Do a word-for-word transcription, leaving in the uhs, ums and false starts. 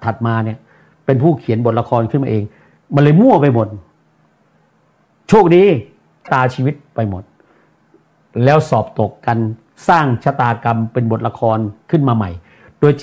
ถัดมาเนี่ยเป็นผู้เขียนบทละครขึ้นมาเองมันเลยมั่วไปหมดโชคดีตาชีวิตไปหมดแล้วสอบตกกันสร้างชะตากรรมเป็นบทละครขึ้นมาใหม่